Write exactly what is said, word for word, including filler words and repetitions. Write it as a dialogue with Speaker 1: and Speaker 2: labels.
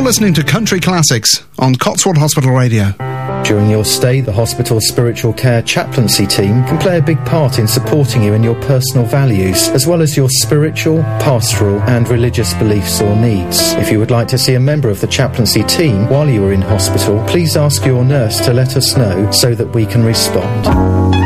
Speaker 1: listening to Country Classics on Cotswold Hospital Radio.
Speaker 2: During your stay, the hospital's spiritual care chaplaincy team can play a big part in supporting you in your personal values, as well as your spiritual, pastoral and religious beliefs or needs. If you would like to see a member of the chaplaincy team while you are in hospital, please ask your nurse to let us know so that we can respond.